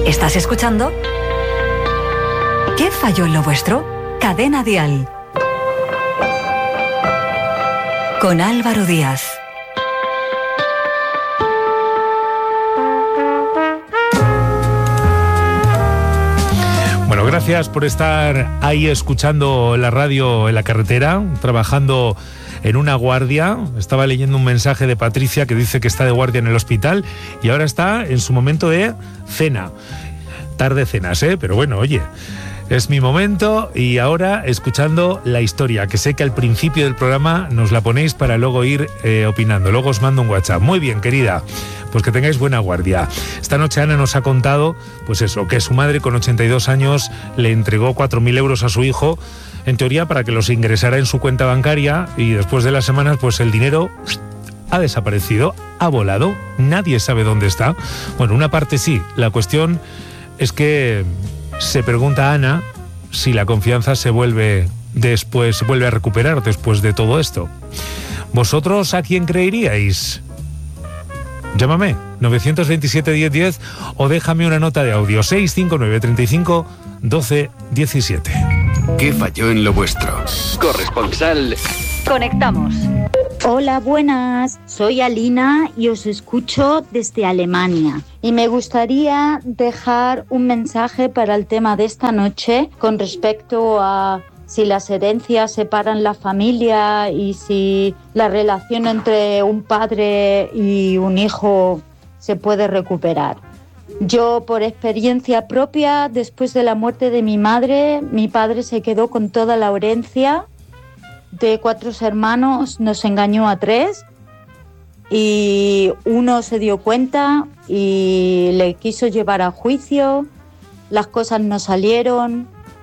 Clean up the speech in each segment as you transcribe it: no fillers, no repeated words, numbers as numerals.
¿Estás escuchando? ¿Qué falló en lo vuestro? Cadena Dial. Con Álvaro Díaz. Bueno, gracias por estar ahí escuchando la radio en la carretera, trabajando en una guardia. Estaba leyendo un mensaje de Patricia que dice que está de guardia en el hospital y ahora está en su momento de cena. Tarde cenas, pero bueno, oye, es mi momento y ahora escuchando la historia, que sé que al principio del programa nos la ponéis para luego ir opinando. Luego os mando un WhatsApp. Muy bien, querida. Pues que tengáis buena guardia. Esta noche Ana nos ha contado, pues eso, que su madre con 82 años le entregó 4.000 euros a su hijo, en teoría para que los ingresara en su cuenta bancaria, y después de las semanas, pues el dinero ha desaparecido, ha volado, nadie sabe dónde está. Bueno, una parte sí, la cuestión es que se pregunta a Ana si la confianza se vuelve a recuperar después de todo esto. ¿Vosotros a quién creeríais? Llámame 927 1010 o déjame una nota de audio 659 35 12 17. ¿Qué falló en lo vuestro? Corresponsal. Conectamos. Hola, buenas. Soy Alina y os escucho desde Alemania. Y me gustaría dejar un mensaje para el tema de esta noche con respecto a si las herencias separan la familia y si la relación entre un padre y un hijo se puede recuperar. Yo, por experiencia propia, después de la muerte de mi madre, mi padre se quedó con toda la herencia. De 4 hermanos nos engañó a 3 y uno se dio cuenta y le quiso llevar a juicio. Las cosas no salieron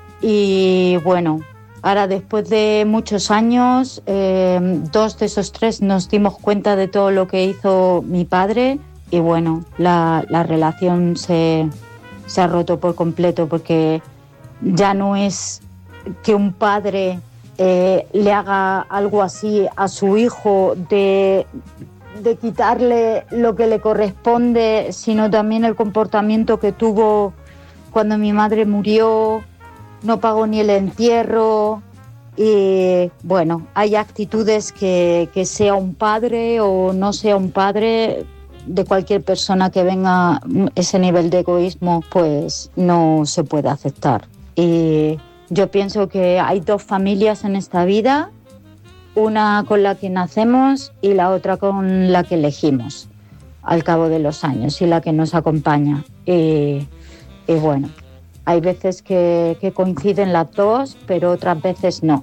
y bueno, ahora después de muchos años, 2 de esos 3 nos dimos cuenta de todo lo que hizo mi padre y bueno, la relación se ha roto por completo, porque ya no es que un padre le haga algo así a su hijo de quitarle lo que le corresponde, sino también el comportamiento que tuvo cuando mi madre murió. No pagó ni el entierro y bueno, hay actitudes que sea un padre o no sea un padre, de cualquier persona que venga ese nivel de egoísmo, pues no se puede aceptar. Y yo pienso que hay 2 familias en esta vida, una con la que nacemos y la otra con la que elegimos al cabo de los años y la que nos acompaña. Y bueno, hay veces que coinciden las 2, pero otras veces no.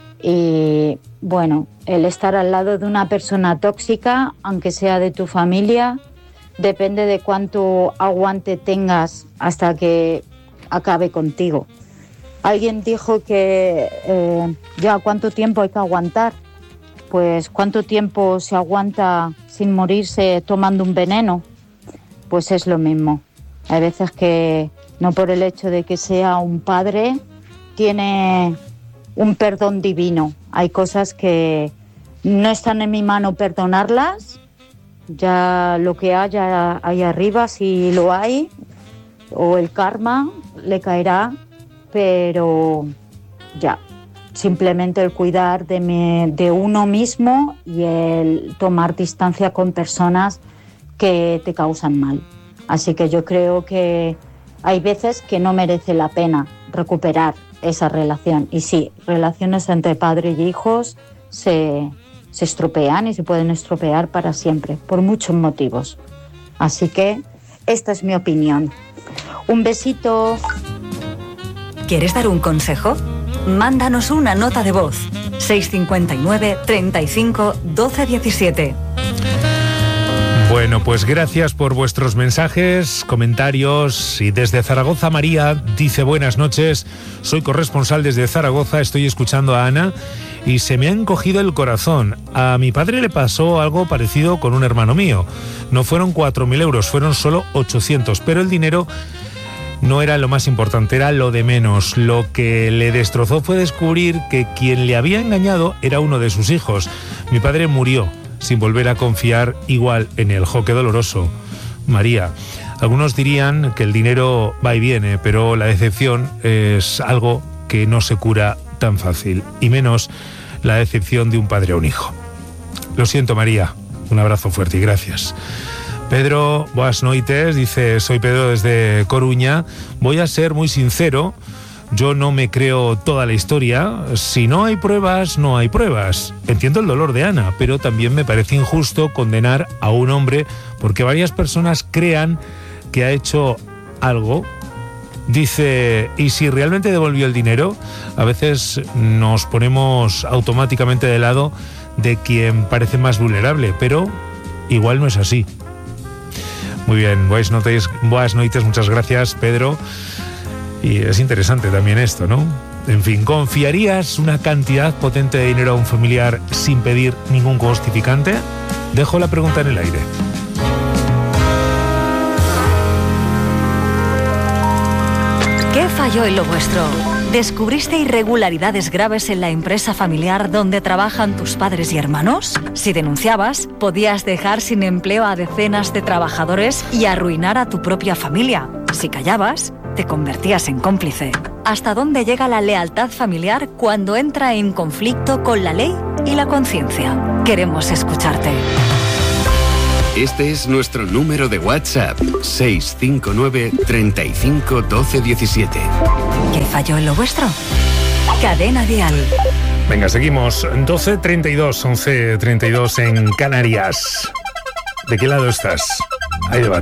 Y bueno, el estar al lado de una persona tóxica, aunque sea de tu familia, depende de cuánto aguante tengas hasta que acabe contigo. Alguien dijo que ya cuánto tiempo hay que aguantar. Pues cuánto tiempo se aguanta sin morirse tomando un veneno. Pues es lo mismo. Hay veces que no por el hecho de que sea un padre tiene un perdón divino. Hay cosas que no están en mi mano perdonarlas. Ya lo que haya ahí arriba, si lo hay, o el karma le caerá, pero ya, simplemente el cuidar de uno mismo y el tomar distancia con personas que te causan mal. Así que yo creo que hay veces que no merece la pena recuperar esa relación. Y sí, relaciones entre padre y hijos se estropean y se pueden estropear para siempre, por muchos motivos. Así que esta es mi opinión. Un besito. ¿Quieres dar un consejo? Mándanos una nota de voz. 659 35 12 17. Bueno, pues gracias por vuestros mensajes, comentarios. Y desde Zaragoza, María dice: buenas noches, soy corresponsal desde Zaragoza, estoy escuchando a Ana y se me ha encogido el corazón. A mi padre le pasó algo parecido con un hermano mío. No fueron 4.000 euros, fueron solo 800, pero el dinero no era lo más importante, era lo de menos. Lo que le destrozó fue descubrir que quien le había engañado era uno de sus hijos. Mi padre murió sin volver a confiar igual en él. ¡Jo, qué doloroso! María. Algunos dirían que el dinero va y viene, pero la decepción es algo que no se cura tan fácil, y menos la decepción de un padre a un hijo. Lo siento, María. Un abrazo fuerte y gracias. Pedro, boas noites, dice: soy Pedro desde Coruña. Voy a ser muy sincero, yo no me creo toda la historia. Si no hay pruebas, no hay pruebas. Entiendo el dolor de Ana, pero también me parece injusto condenar a un hombre porque varias personas crean que ha hecho algo. Dice: ¿y si realmente devolvió el dinero? A veces nos ponemos automáticamente de lado de quien parece más vulnerable, pero igual no es así. Muy bien, boas noites, muchas gracias, Pedro. Y es interesante también esto, ¿no? En fin, ¿confiarías una cantidad potente de dinero a un familiar sin pedir ningún justificante? Dejo la pregunta en el aire. ¿Qué falló en lo vuestro? ¿Descubriste irregularidades graves en la empresa familiar donde trabajan tus padres y hermanos? Si denunciabas, podías dejar sin empleo a decenas de trabajadores y arruinar a tu propia familia. Si callabas, te convertías en cómplice. ¿Hasta dónde llega la lealtad familiar cuando entra en conflicto con la ley y la conciencia? Queremos escucharte. Este es nuestro número de WhatsApp, 659 35 12 17. ¿Qué falló en lo vuestro? Cadena Dial. Venga, seguimos. 12:32, 11:32 en Canarias. ¿De qué lado estás? Hay debate.